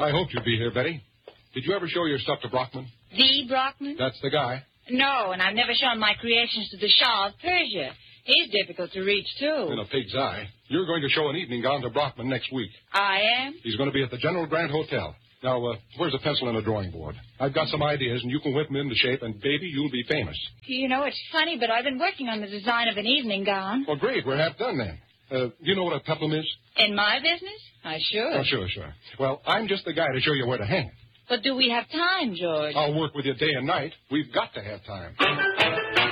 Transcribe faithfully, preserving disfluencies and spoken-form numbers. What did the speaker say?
I hoped you'd be here, Betty. Did you ever show your stuff to Brockman? The Brockman? That's the guy. No, and I've never shown my creations to the Shah of Persia. He's difficult to reach, too. In a pig's eye. You're going to show an evening gown to Brockman next week. I am? He's going to be at the General Grant Hotel. Now, uh, where's a pencil and a drawing board? I've got some ideas, and you can whip them into shape, and, baby, you'll be famous. You know, it's funny, but I've been working on the design of an evening gown. Well, great. We're half done, then. Uh, you know what a peplum is? In my business? I should. Oh, sure, sure. Well, I'm just the guy to show you where to hang it. But do we have time, George? I'll work with you day and night. We've got to have time.